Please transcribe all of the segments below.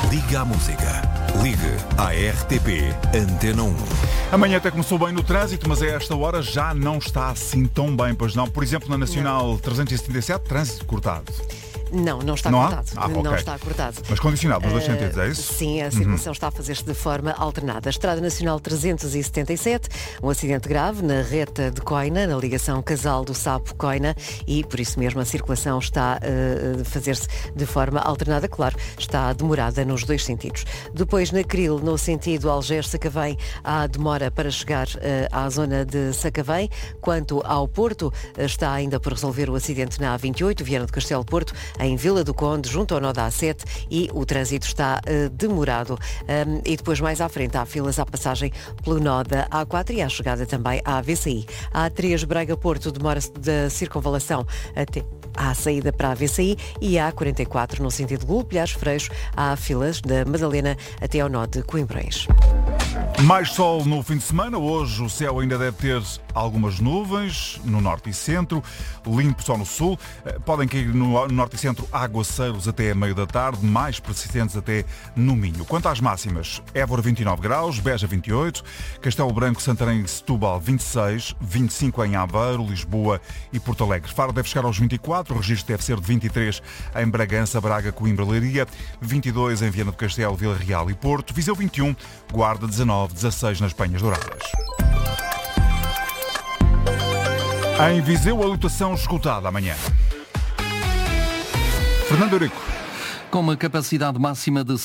Diga a música. Ligue à RTP Antena 1. Amanhã até começou bem no trânsito, mas a esta hora já não está assim tão bem, pois não? Por exemplo, na Nacional 377, trânsito cortado. Não está Não há? cortado. Ok. Não está cortado. Mas condicionado nos dois sentidos, é isso? Sim, a circulação está a fazer-se de forma alternada. Estrada Nacional 377, um acidente grave na reta de Coina, na ligação Casal do Sapo-Coina, e por isso mesmo a circulação está a fazer-se de forma alternada. Claro, está demorada nos dois sentidos. Depois, na Cril, no sentido Algés-Sacavém, há demora para chegar à zona de Sacavém. Quanto ao Porto, está ainda por resolver o acidente na A28, Viana do Castelo-Porto, em Vila do Conde, junto ao nó da A7, e o trânsito está demorado. E depois, mais à frente, há filas à passagem pelo nó da A4 e à chegada também à VCI. A A3 Braga-Porto demora-se da circunvalação até à saída para a VCI, e a A44 no sentido Golpilhares-Freixo, há filas da Madalena até ao nó de Coimbrões. Mais sol no fim de semana. Hoje o céu ainda deve ter algumas nuvens no norte e centro, limpo só no sul. Podem cair no norte e centro aguaceiros até a meio da tarde, mais persistentes até no Minho. Quanto às máximas, Évora 29 graus, Beja 28, Castelo Branco, Santarém e Setúbal 26, 25 em Aveiro, Lisboa e Porto Alegre. Faro deve chegar aos 24, o registro deve ser de 23 em Bragança, Braga, Coimbra, Leiria, 22 em Viana do Castelo, Vila Real e Porto, Viseu 21, Guarda 19, 16 nas Penhas Douradas. Em Viseu, a lotação esgotada amanhã. Fernando Eurico. Com uma capacidade máxima de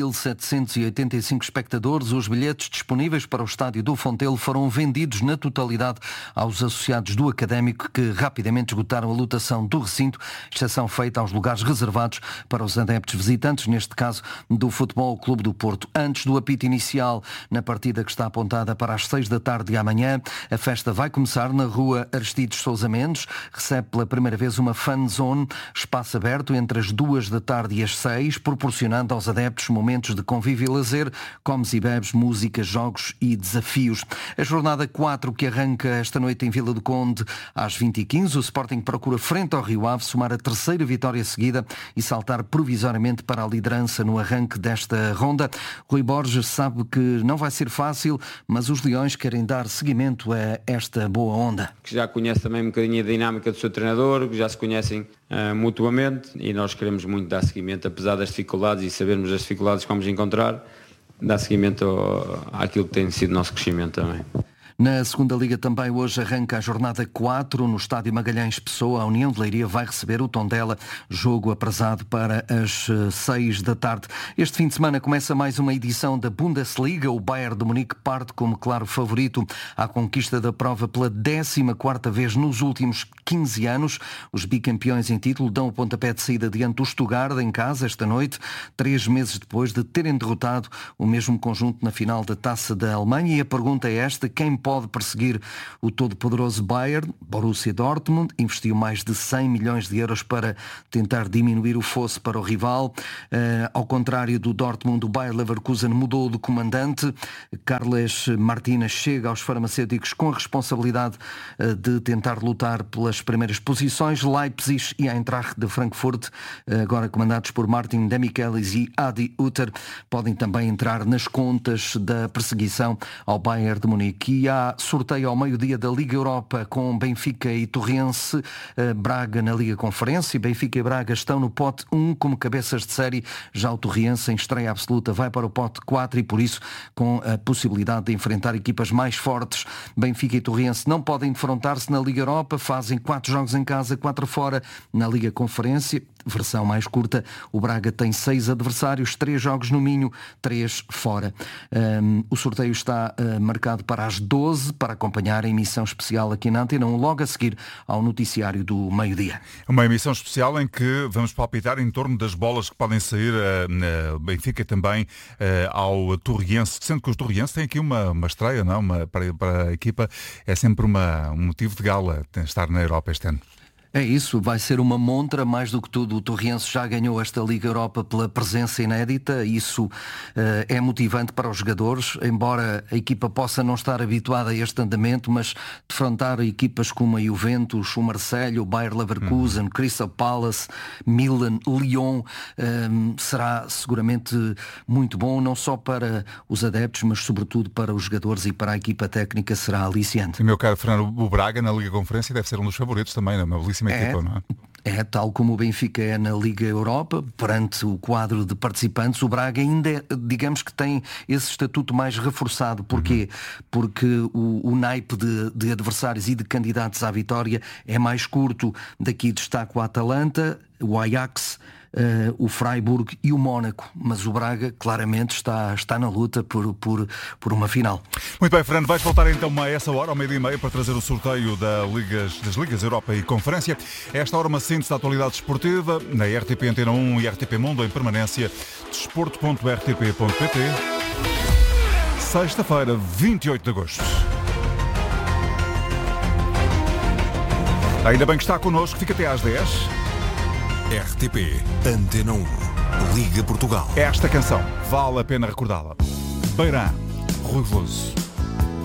6.785 espectadores, os bilhetes disponíveis para o estádio do Fontelo foram vendidos na totalidade aos associados do Académico, que rapidamente esgotaram a lotação do recinto, exceção feita aos lugares reservados para os adeptos visitantes, neste caso do Futebol Clube do Porto. Antes do apito inicial, na partida que está apontada para as 6 da tarde de amanhã, a festa vai começar na rua Aristides Sousa Mendes, recebe pela primeira vez uma fan zone, espaço aberto entre as 2 da tarde e as 6, proporcionando aos adeptos momentos de convívio e lazer, comes e bebes, música, jogos e desafios. A jornada 4, que arranca esta noite em Vila do Conde às 20h15, o Sporting procura frente ao Rio Ave somar a terceira vitória seguida e saltar provisoriamente para a liderança no arranque desta ronda. Rui Borges sabe que não vai ser fácil, mas os Leões querem dar seguimento a esta boa onda. Que já conhece também um bocadinho a dinâmica do seu treinador, que já se conhecem mutuamente, e nós queremos muito dar seguimento, apesar das dificuldades e sabermos as dificuldades que vamos encontrar, dar seguimento àquilo que tem sido o nosso crescimento também. Na segunda Liga também hoje arranca a jornada 4 no estádio Magalhães Pessoa. A União de Leiria vai receber o Tondela, jogo aprazado para as 6 da tarde. Este fim de semana começa mais uma edição da Bundesliga. O Bayern de Munique parte como claro favorito à conquista da prova pela 14ª vez nos últimos 15 anos. Os bicampeões em título dão o pontapé de saída diante do Stuttgart em casa esta noite, 3 meses depois de terem derrotado o mesmo conjunto na final da Taça da Alemanha. E a pergunta é esta: quem pode perseguir o todo-poderoso Bayern? Borussia Dortmund investiu mais de 100 milhões de euros para tentar diminuir o fosso para o rival. Ao contrário do Dortmund, o Bayer Leverkusen mudou de comandante. Carles Martínez chega aos farmacêuticos com a responsabilidade de tentar lutar pelas primeiras posições. Leipzig e a Eintracht de Frankfurt, agora comandados por Martin Demichelis e Adi Hütter, podem também entrar nas contas da perseguição ao Bayern de Munique. E há sorteio ao meio-dia da Liga Europa com Benfica e Torrense, Braga na Liga Conferência. Benfica e Braga estão no pote 1 como cabeças de série. Já o Torrense, em estreia absoluta, vai para o pote 4 e por isso com a possibilidade de enfrentar equipas mais fortes. Benfica e Torrense não podem defrontar-se na Liga Europa, fazem 4 jogos em casa, 4 fora. Na Liga Conferência, versão mais curta, o Braga tem 6 adversários, 3 jogos no Minho, 3 fora. O sorteio está marcado para as 12, para acompanhar a emissão especial aqui na Antena 1, logo a seguir ao noticiário do meio-dia. Uma emissão especial em que vamos palpitar em torno das bolas que podem sair na Benfica e também ao Torriense, sendo que os Torriense têm aqui uma estreia, não? Para a equipa é sempre um motivo de gala estar na Europa este ano. É isso, vai ser uma montra, mais do que tudo. O Torriense já ganhou esta Liga Europa pela presença inédita, isso é motivante para os jogadores, embora a equipa possa não estar habituada a este andamento, mas defrontar equipas como a Juventus, o Marseille, o Bayer Leverkusen, Crystal Palace, Milan, Lyon, será seguramente muito bom, não só para os adeptos, mas sobretudo para os jogadores e para a equipa técnica será aliciante. E meu caro Fernando, o Braga na Liga Conferência deve ser um dos favoritos também, não é? Uma belíssima equipa, não é? É, tal como o Benfica é na Liga Europa, perante o quadro de participantes, o Braga ainda, digamos que tem esse estatuto mais reforçado. Porquê? Porque o naipe de adversários e de candidatos à vitória é mais curto. Daqui destaco o Atalanta, o Ajax, o Freiburg e o Mónaco, mas o Braga claramente está na luta por uma final. Muito bem, Fernando, vais voltar então a essa hora, ao 12:30, para trazer o sorteio das Ligas Europa e Conferência. Esta hora uma síntese da atualidade esportiva na RTP Antena 1 e RTP Mundo em permanência, desporto.rtp.pt. Sexta-feira, 28 de agosto. Ainda bem que está connosco, fica até às 10. RTP Antena 1, Liga Portugal. Esta canção vale a pena recordá-la. Beirã, Rui Veloso.